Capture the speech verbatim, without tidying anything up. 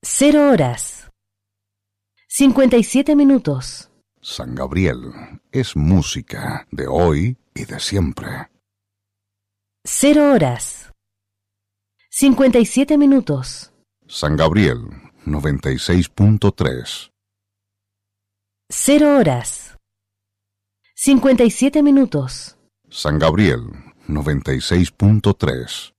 Cero horas. Cincuenta y siete minutos. San Gabriel es música de hoy y de siempre. Cero horas. Cincuenta y siete minutos. San Gabriel noventa y seis punto tres. Cero horas. Cincuenta y siete minutos. San Gabriel noventa y seis punto tres.